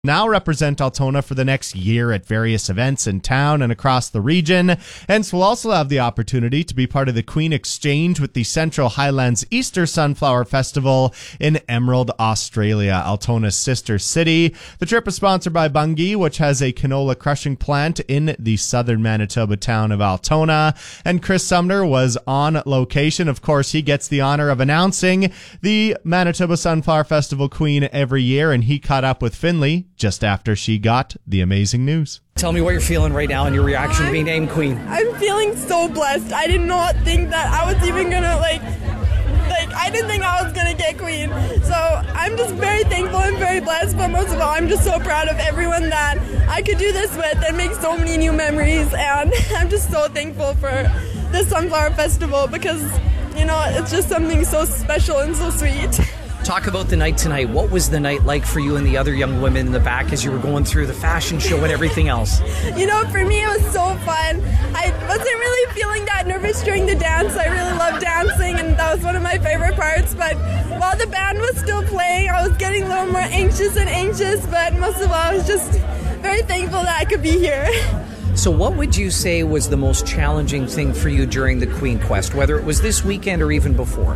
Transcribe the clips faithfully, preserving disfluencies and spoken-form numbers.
now represent Altona for the next year at various events in town and across the region. Hence, we'll also have the opportunity to be part of the Queen Exchange with the Central Highlands Easter Sunflower Festival in Emerald, Australia, Altona's sister city. The trip is sponsored by Bunge, which has a canola crushing plant in the southern Manitoba town of Altona. And Chris Sumner was on location. Of course, he gets the honor of announcing the Manitoba Sunflower Festival Queen every year, and he caught up with Finley just after she got the amazing news. Tell me what you're feeling right now and your reaction to being named Queen. I'm feeling so blessed. I did not think that I was even gonna like, like I didn't think I was gonna get Queen. So I'm just very thankful and very blessed. But most of all, I'm just so proud of everyone that I could do this with and make so many new memories. And I'm just so thankful for the Sunflower Festival because, you know, it's just something so special and so sweet. Talk about the night tonight. What was the night like for you and the other young women in the back as you were going through the fashion show and everything else? You know, for me, it was so fun. I wasn't really feeling that nervous during the dance. I really loved dancing, and that was one of my favorite parts. But while the band was still playing, I was getting a little more anxious and anxious. But most of all, I was just very thankful that I could be here. So what would you say was the most challenging thing for you during the Queen Quest, whether it was this weekend or even before?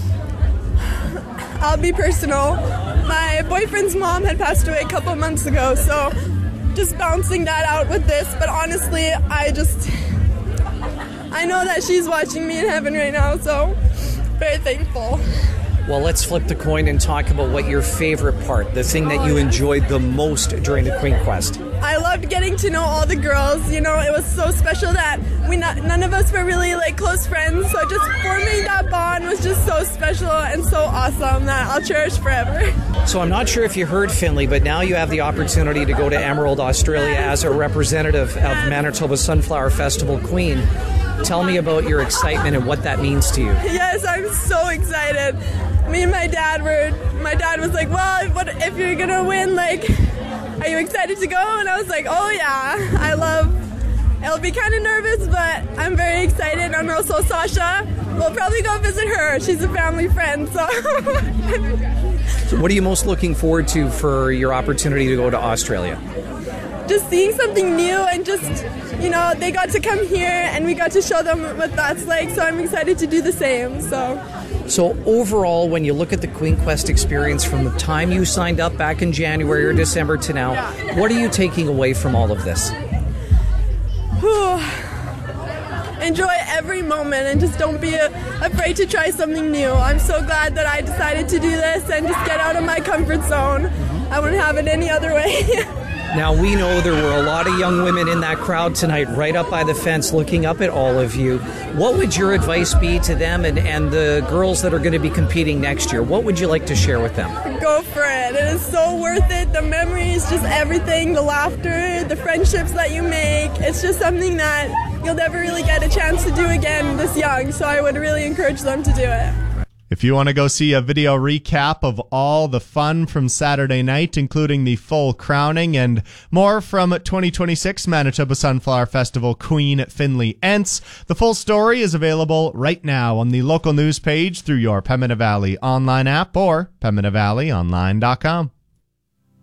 I'll be personal. My boyfriend's mom had passed away a couple months ago, so just bouncing that out with this. But honestly, I just, I know that she's watching me in heaven right now, so very thankful. Well, let's flip the coin and talk about what your favorite part, the thing that you enjoyed the most during the Queen Quest. I loved getting to know all the girls. You know, it was so special that we not, none of us were really like close friends. So just forming that bond was just so special and so awesome that I'll cherish forever. So I'm not sure if you heard Finley, but now you have the opportunity to go to Emerald, Australia as a representative of Manitoba Sunflower Festival Queen. Tell me about your excitement and what that means to you. Yes, I'm so excited. Me and my dad were, my dad was like, well, what if you're gonna win, like, are you excited to go? And I was like, oh yeah, I love, I'll be kind of nervous, but I'm very excited. And also Sasha, we'll probably go visit her. She's a family friend, so. So what are you most looking forward to for your opportunity to go to Australia? Just seeing something new and just, you know, they got to come here and we got to show them what that's like, so I'm excited to do the same, so. So overall, when you look at the Queen Quest experience from the time you signed up back in January or December to now, what are you taking away from all of this? Enjoy every moment and just don't be afraid to try something new. I'm so glad that I decided to do this and just get out of my comfort zone. I wouldn't have it any other way. Now, we know there were a lot of young women in that crowd tonight, right up by the fence, looking up at all of you. What would your advice be to them and, and the girls that are going to be competing next year? What would you like to share with them? Go for it. It is so worth it. The memories, just everything, the laughter, the friendships that you make. It's just something that you'll never really get a chance to do again this young, so I would really encourage them to do it. If you want to go see a video recap of all the fun from Saturday night, including the full crowning and more from twenty twenty-six Manitoba Sunflower Festival Queen Finley Entz, the full story is available right now on the local news page through your Pembina Valley online app or pembina valley online dot com.